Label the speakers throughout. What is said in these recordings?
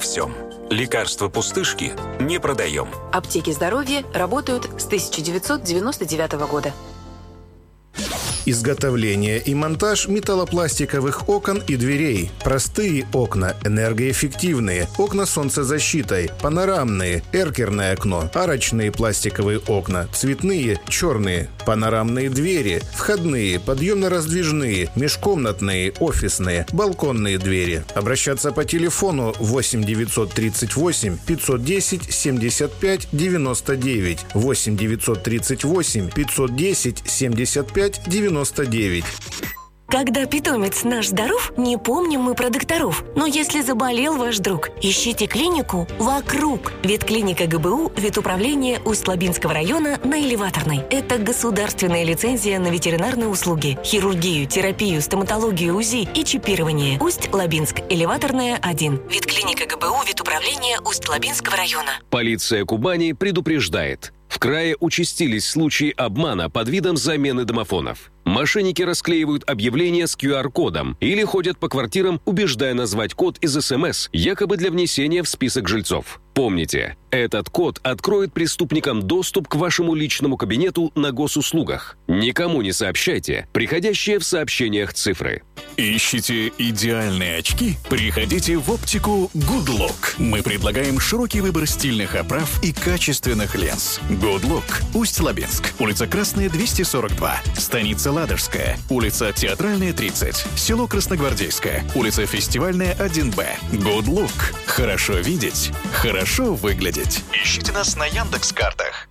Speaker 1: всем. Лекарства пустышки не продаем.
Speaker 2: Аптеки здоровья работают с 1999 года.
Speaker 3: Изготовление и монтаж металлопластиковых окон и дверей. Простые окна, энергоэффективные, окна с солнцезащитой, панорамные, эркерное окно, арочные пластиковые окна, цветные, черные, панорамные двери, входные, подъемно-раздвижные, межкомнатные, офисные, балконные двери. Обращаться по телефону 8 938 510 75 99, 8 938 510 75 99.
Speaker 4: Когда питомец наш здоров, не помним мы про докторов. Но если заболел ваш друг, ищите клинику вокруг. Ветклиника ГБУ, ветуправление Усть-Лабинского района на Элеваторной. Это государственная лицензия на ветеринарные услуги, хирургию, терапию, стоматологию, УЗИ и чипирование. Усть-Лабинск, Элеваторная, 1. Ветклиника ГБУ, ветуправление Усть-Лабинского района.
Speaker 5: Полиция Кубани предупреждает. В крае участились случаи обмана под видом замены домофонов. Мошенники расклеивают объявления с QR-кодом или ходят по квартирам, убеждая назвать код из СМС, якобы для внесения в список жильцов. Помните, этот код откроет преступникам доступ к вашему личному кабинету на госуслугах. Никому не сообщайте приходящие в сообщениях цифры.
Speaker 6: Ищите идеальные очки? Приходите в оптику Good Look. Мы предлагаем широкий выбор стильных оправ и качественных линз. Good Look. Усть-Лабинск. Улица Красная, 242. Станица Ладожская. Улица Театральная, 30. Село Красногвардейское. Улица Фестивальная, 1Б. Good Look. Хорошо видеть. Хорошо выглядеть. Ищите нас на Яндекс.Картах.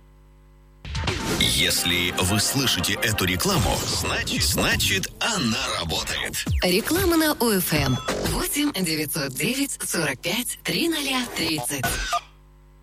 Speaker 7: Если вы слышите эту рекламу, значит она работает.
Speaker 8: Реклама на ОФМ. 8 909 45 3030.